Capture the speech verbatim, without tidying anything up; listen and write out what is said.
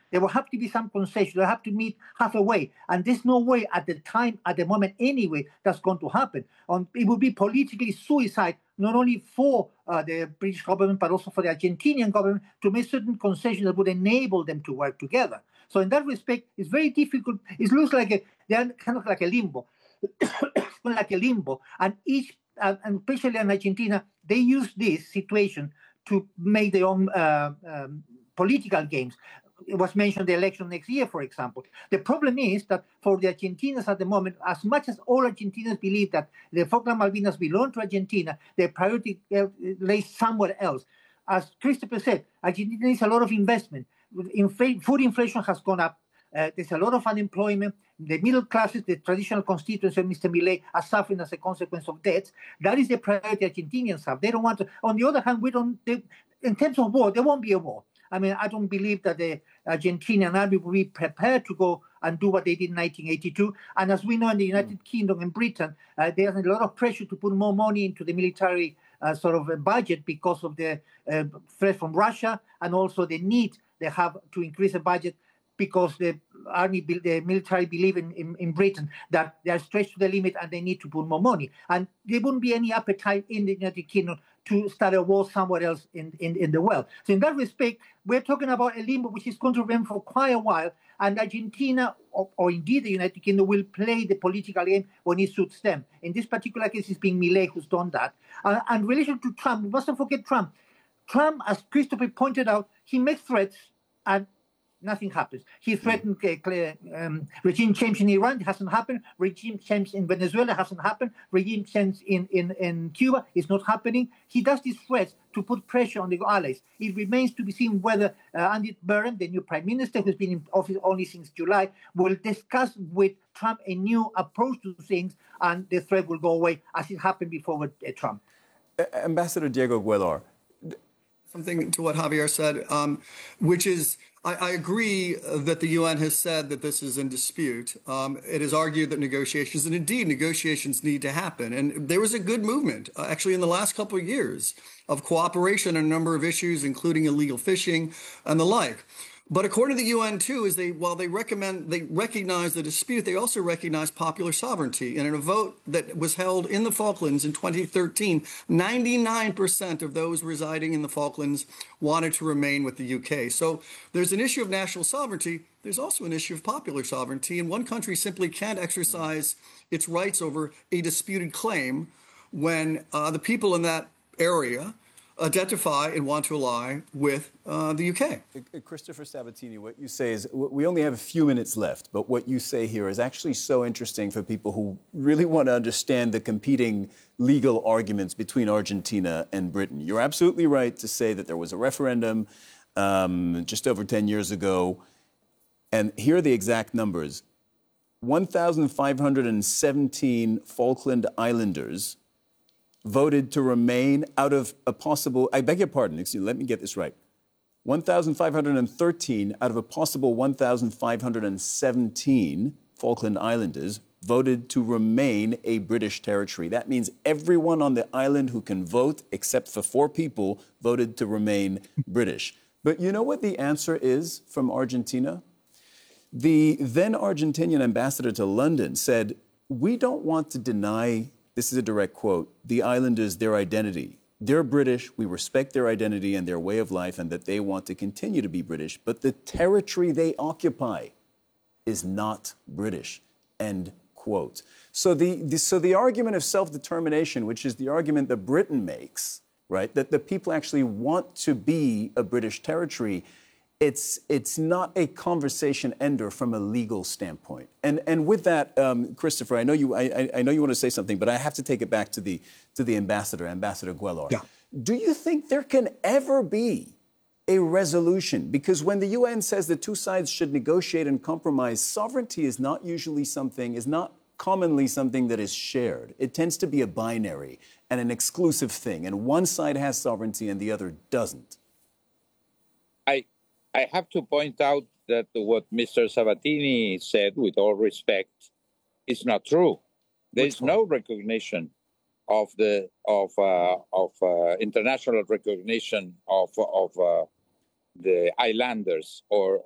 There will have to be some concession. They'll have to meet halfway. And there's no way at the time, at the moment anyway, that's going to happen. Um, it would be politically suicide, not only for uh, the British government, but also for the Argentinian government to make certain concessions that would enable them to work together. So in that respect, it's very difficult. It looks like a, they're kind of like a limbo, like a limbo. And each, uh, and especially in Argentina, they use this situation to make their own uh, um, political games. It was mentioned the election next year, for example. The problem is that for the Argentinians at the moment, as much as all Argentinians believe that the Falkland Malvinas belong to Argentina, their priority uh, lays somewhere else. As Christopher said, Argentina needs a lot of investment. Infl- food inflation has gone up. Uh, there's a lot of unemployment. The middle classes, the traditional constituents of Mister Milei, are suffering as a consequence of debts. That is the priority Argentinians have. They don't want to. On the other hand, we don't. They, in terms of war, there won't be a war. I mean, I don't believe that the Argentinian army will be prepared to go and do what they did in nineteen eighty-two. And as we know, in the United mm. Kingdom and Britain, uh, there's a lot of pressure to put more money into the military uh, sort of a budget because of the uh, threat from Russia and also the need they have to increase the budget because the army, the military believe in, in, in Britain that they are stretched to the limit and they need to put more money. And there wouldn't be any appetite in the United Kingdom to start a war somewhere else in, in, in the world. So in that respect, we're talking about a limbo which is going to remain for quite a while, and Argentina, or, or indeed the United Kingdom, will play the political game when it suits them. In this particular case, it's been Milei who's done that. Uh, and in relation to Trump, we mustn't forget Trump. Trump, as Christopher pointed out, he makes threats and nothing happens. He threatened uh, um, regime change in Iran. It hasn't happened. Regime change in Venezuela hasn't happened. Regime change in, in, in Cuba is not happening. He does these threats to put pressure on the allies. It remains to be seen whether uh, Andy Burnham, the new prime minister, who's been in office only since July, will discuss with Trump a new approach to things, and the threat will go away as it happened before with uh, Trump. Uh, Ambassador Diego Aguilar. Something to what Javier said, um, which is, I, I agree that the U N has said that this is in dispute. Um, it has argued that negotiations, and indeed negotiations need to happen. And there was a good movement, uh, actually, in the last couple of years of cooperation on a number of issues, including illegal fishing and the like. But according to the U N, too, is they while they recommend they recognize the dispute, they also recognize popular sovereignty. And in a vote that was held in the Falklands in twenty thirteen, ninety-nine percent of those residing in the Falklands wanted to remain with the U K. So there's an issue of national sovereignty. There's also an issue of popular sovereignty. And one country simply can't exercise its rights over a disputed claim when uh, the people in that area identify and want to ally with uh, the U K. Christopher Sabatini, what you say is, we only have a few minutes left, but what you say here is actually so interesting for people who really want to understand the competing legal arguments between Argentina and Britain. You're absolutely right to say that there was a referendum um, just over ten years ago, and here are the exact numbers. one thousand five hundred seventeen Falkland Islanders voted to remain out of a possible, I beg your pardon, excuse me, let me get this right. one thousand five hundred thirteen out of a possible one thousand five hundred seventeen Falkland Islanders voted to remain a British territory. That means everyone on the island who can vote, except for four people, voted to remain British. But you know what the answer is from Argentina? The then Argentinian ambassador to London said, we don't want to deny, this is a direct quote, the islanders their identity. They're British, we respect their identity and their way of life and that they want to continue to be British, but the territory they occupy is not British, end quote. So the, the, so the argument of self-determination, which is the argument that Britain makes, right, that the people actually want to be a British territory, It's it's not a conversation ender from a legal standpoint. And and with that, um, Christopher, I know you I, I know you want to say something, but I have to take it back to the to the ambassador, Ambassador Aguilar. Yeah. Do you think there can ever be a resolution? Because when the U N says the two sides should negotiate and compromise, sovereignty is not usually something, is not commonly something that is shared. It tends to be a binary and an exclusive thing, and one side has sovereignty and the other doesn't. I. I have to point out that what Mister Sabatini said, with all respect, is not true. There is no recognition of the of uh, of uh, international recognition of of uh, the islanders or.